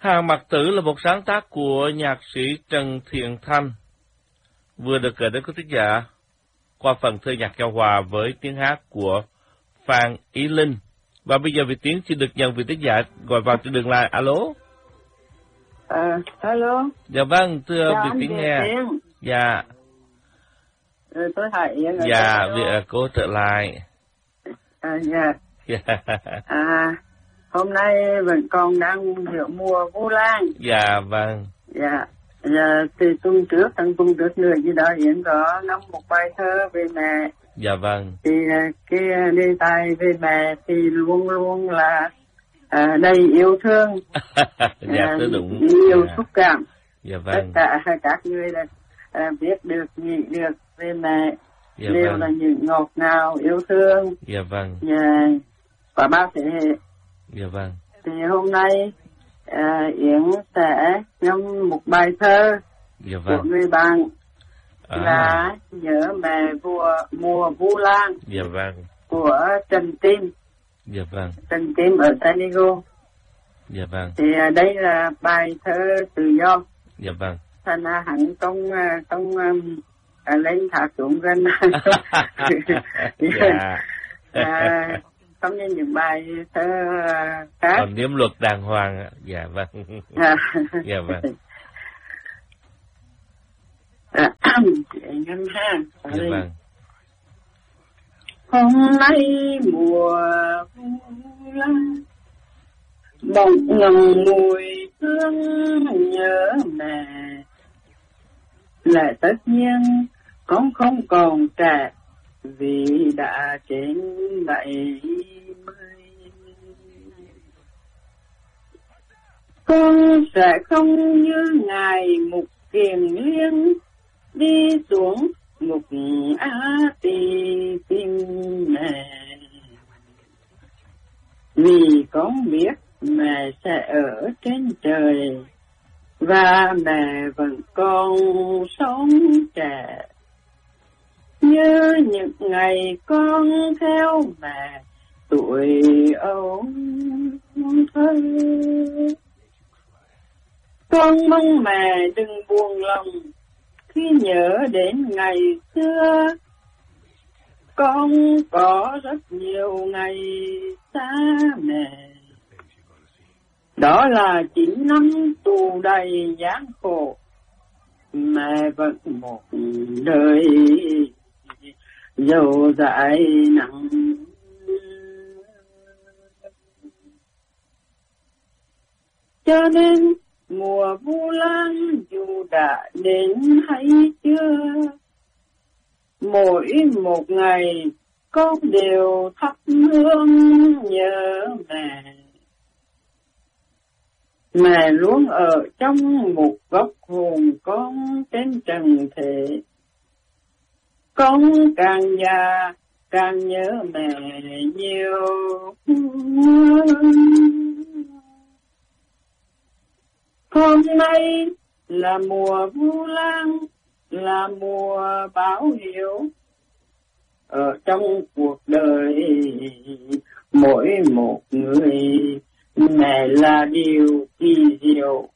Hàng Mặc Tử là một sáng tác của nhạc sĩ Trần Thiện Thanh, vừa được gửi đến quý thính giả qua phần thơ nhạc giao hòa với tiếng hát của Phan Ý Linh. Và bây giờ Việt Tiến xin được nhận vị thính giả gọi vào trên đường line. Alo. Alo. Dạ vâng, thưa Chào Việt Tiến nghe. Tiến. Dạ. Tôi Hải Yến. Dạ, cô trở lại. Dạ. Hôm nay vẫn còn đang giữa mùa Vu Lan. Dạ vâng. Dạ. Từ tuần trước nữa gì đó Yến có ngâm một bài thơ về mẹ. Dạ vâng. Thì cái đề tài về mẹ thì luôn luôn là đầy yêu thương. Dạ, đúng. Nhiều xúc cảm. Dạ vâng. Tất cả các người là biết được, nghĩ được về mẹ. Dạ đều vâng. là những ngọt ngào yêu thương. Dạ vâng. Và bao thế hệ. Dạ vâng. Thì hôm nay Yến sẽ ngâm một bài thơ dạ vâng. của người bạn là Nhớ Mẹ Mùa Vu Lan. Dạ vâng. Của Trần Tim. Dạ vâng. Trần Tim ở San Diego. Dạ vâng. Thì đây là bài thơ tự do. Dạ vâng. Thành hẳn trong lên thả xuống gần. Dạ. Không như những bài thơ khác. Còn niệm luật đàng hoàng. Dạ vâng. Dạ vâng. Ngân ha. Dạ vâng. Hôm nay mùa Vu Lan bỗng ngần mùi hương nhớ mẹ, là tất nhiên con không còn trẻ vì đã trên 70. Con sẽ không như ngài Mục Kiền Liên đi xuống ngục Á Tỳ tìm mẹ, vì con biết mẹ sẽ ở trên trời và mẹ vẫn còn sống trẻ, như những ngày con theo mẹ tuổi ấu thơ. Con mong mẹ đừng buồn lòng khi nhớ đến ngày xưa, con có rất nhiều ngày xa mẹ. Đó là 9 năm tù đầy gian khổ, mẹ vẫn một đời dầu dãi nặng. Cho nên mùa Vu Lan dù đã đến hay chưa, mỗi một ngày con đều thắp hương nhớ mẹ. Mẹ luôn ở trong một góc hồn con trên trần thế, con càng già càng nhớ mẹ nhiều. Hôm nay là mùa Vu Lan, là mùa báo hiếu. Ở trong cuộc đời mỗi một người, mẹ là điều kỳ diệu